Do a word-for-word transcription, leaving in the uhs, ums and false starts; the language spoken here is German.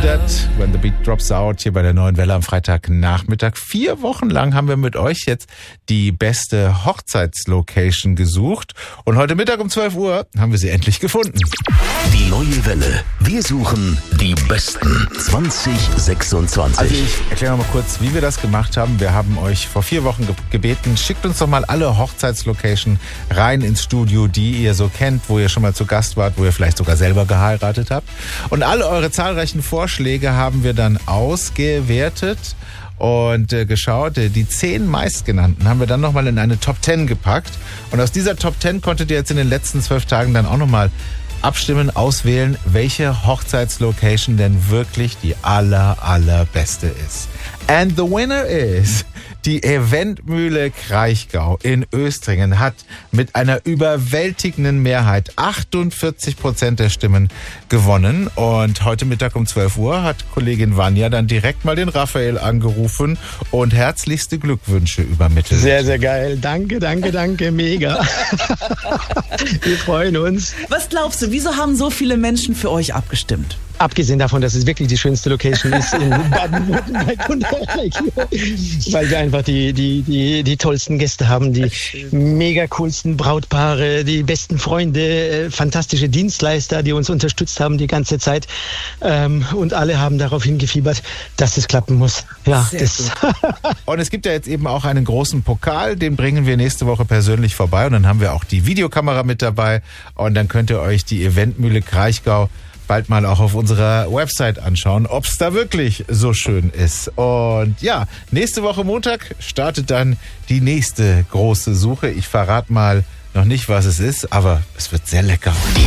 That, when the beat drops out, hier bei der Neuen Welle am Freitagnachmittag. Vier Wochen lang haben wir mit euch jetzt die beste Hochzeitslocation gesucht. Und heute Mittag um zwölf Uhr haben wir sie endlich gefunden. Die Neue Welle. Wir suchen die besten zwanzig sechsundzwanzig. Also ich erkläre noch mal kurz, wie wir das gemacht haben. Wir haben euch vor vier Wochen ge- gebeten, schickt uns doch mal alle Hochzeitslocation rein ins Studio, die ihr so kennt, wo ihr schon mal zu Gast wart, wo ihr vielleicht sogar selber geheiratet habt. Und alle eure zahlreichen Vorschläge haben wir dann ausgewertet und äh, geschaut. Die zehn meistgenannten haben wir dann nochmal in eine Top zehn gepackt. Und aus dieser Top zehn konntet ihr jetzt in den letzten zwölf Tagen dann auch nochmal abstimmen, auswählen, welche Hochzeitslocation denn wirklich die aller, allerbeste ist. And the winner is die Eventmühle Kraichgau in Östringen hat mit einer überwältigenden Mehrheit achtundvierzig Prozent der Stimmen gewonnen. Und heute Mittag um zwölf Uhr hat Kollegin Vanja dann direkt mal den Raphael angerufen und herzlichste Glückwünsche übermittelt. Sehr, sehr geil. Danke, danke, danke. Mega. Wir freuen uns. Was glaubst du, wieso haben so viele Menschen für euch abgestimmt? Abgesehen davon, dass es wirklich die schönste Location ist in Baden-Württemberg und der Region, weil wir einfach die, die, die, die tollsten Gäste haben, die mega coolsten Brautpaare, die besten Freunde, fantastische Dienstleister, die uns unterstützt haben die ganze Zeit. Ähm, und alle haben darauf hingefiebert, dass es klappen muss. Ja, das. Und es gibt ja jetzt eben auch einen großen Pokal, den bringen wir nächste Woche persönlich vorbei. Und dann haben wir auch die Videokamera mit dabei. Und dann könnt ihr euch die Eventmühle Kraichgau bald mal auch auf unserer Website anschauen, ob es da wirklich so schön ist. Und ja, nächste Woche Montag startet dann die nächste große Suche. Ich verrate mal noch nicht, was es ist, aber es wird sehr lecker.